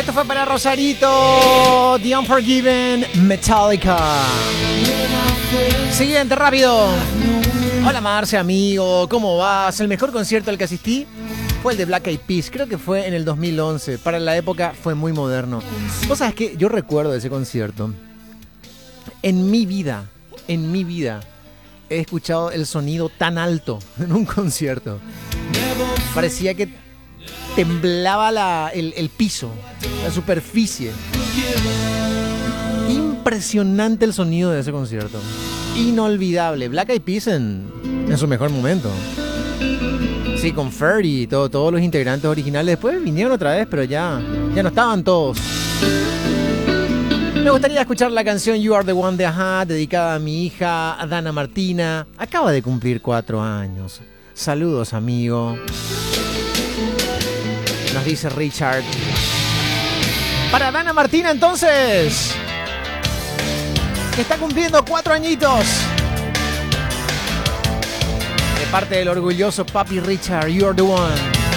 Esto fue para Rosarito, The Unforgiven, Metallica. Siguiente, rápido. Hola Marce, amigo, ¿cómo vas? El mejor concierto al que asistí fue el de Black Eyed Peas, creo que fue en el 2011. Para la época fue muy moderno. Vos sabés que yo recuerdo ese concierto. En mi vida he escuchado el sonido tan alto en un concierto. Parecía que temblaba el piso, la superficie. Impresionante el sonido de ese concierto. Inolvidable. Black Eyed Peas en su mejor momento. Sí, con Ferdy y todos los integrantes originales. Después vinieron otra vez, pero ya no estaban todos. Me gustaría escuchar la canción You Are the One de A-ha, dedicada a mi hija Dana Martina. Acaba de cumplir 4 años. Saludos, amigo. Nos dice Richard. Para Dana Martina, entonces, que está cumpliendo 4 añitos. De parte del orgulloso papi Richard, You Are the One.